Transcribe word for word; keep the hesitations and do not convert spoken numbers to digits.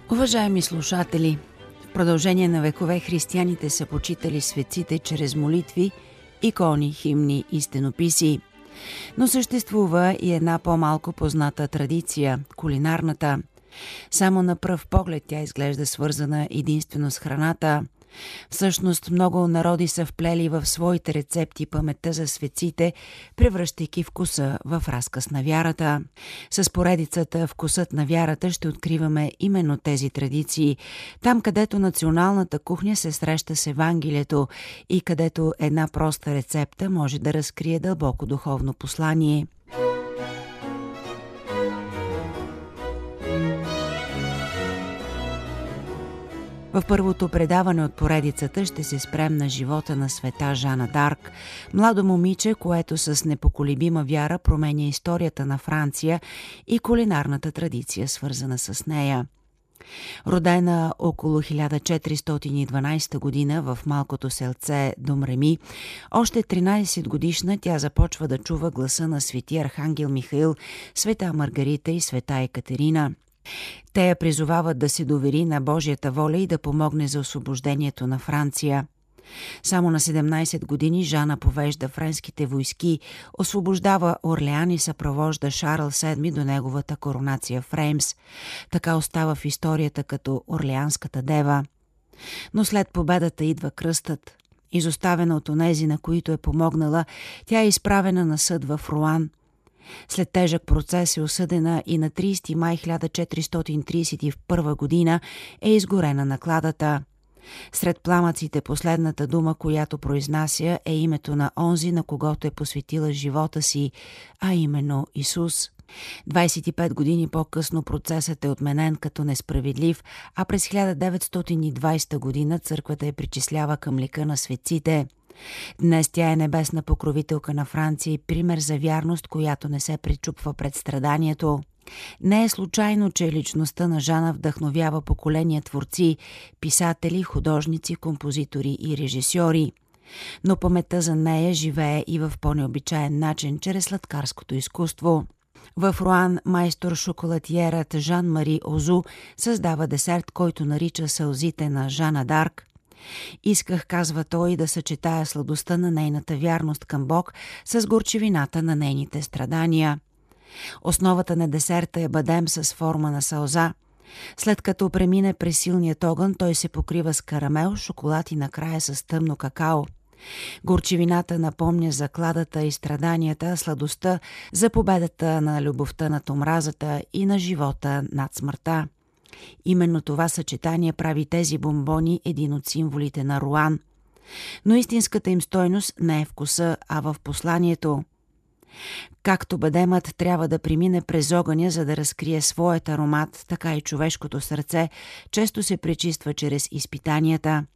Уважаеми слушатели, в продължение на векове християните са почитали светците чрез молитви, икони, химни и стенописи. Но съществува и една по-малко позната традиция – кулинарната. Само на пръв поглед тя изглежда свързана единствено с храната. Всъщност много народи са вплели в своите рецепти паметта за светците, превръщайки вкуса в разказ на вярата. С поредицата «Вкусът на вярата» ще откриваме именно тези традиции, там където националната кухня се среща с Евангелието и където една проста рецепта може да разкрие дълбоко духовно послание. В първото предаване от поредицата ще се спрем на живота на света Жана Дарк, младо момиче, което с непоколебима вяра променя историята на Франция и кулинарната традиция, свързана с нея. Родена около хиляда четиристотин и дванадесета година в малкото селце Домреми, още тринадесет годишна тя започва да чува гласа на свети Архангел Михаил, света Маргарита и света Екатерина. Те я призовават да се довери на Божията воля и да помогне за освобождението на Франция. Само на седемнадесет години Жана повежда френските войски, освобождава Орлеан и съпровожда Шарл седми до неговата коронация в Реймс. Така остава в историята като Орлеанската дева. Но след победата идва кръстът. Изоставена от онези, на които е помогнала, тя е изправена на съд в Руан. След тежък процес е осъдена и на тридесети май хиляда четиристотин тридесет и първа година е изгорена накладата. Сред пламъците последната дума, която произнася, е името на онзи, на когото е посветила живота си, а именно Исус. двадесет и пет години по-късно процесът е отменен като несправедлив, а през хиляда деветстотин и двадесета година църквата я причислява към лика на светците. Днес тя е небесна покровителка на Франция и пример за вярност, която не се пречупва пред страданието. Не е случайно, че личността на Жана вдъхновява поколения творци, писатели, художници, композитори и режисьори. Но паметта за нея живее и в по-необичаен начин, чрез сладкарското изкуство. В Руан майстор шоколатиерът Жан-Мари Озу създава десерт, който нарича сълзите на Жана Дарк. Исках, казва той, да съчетая сладостта на нейната вярност към Бог с горчивината на нейните страдания. Основата на десерта е бадем с форма на сълза. След като премине през силният огън, той се покрива с карамел, шоколад и накрая с тъмно какао. Горчивината напомня за кладата и страданията, сладостта за победата на любовта над омразата и на живота над смъртта. Именно това съчетание прави тези бомбони един от символите на Руан. Но истинската им стойност не е вкуса, а в посланието. Както бадемът трябва да премине през огъня, за да разкрие своят аромат, така и човешкото сърце често се пречиства чрез изпитанията.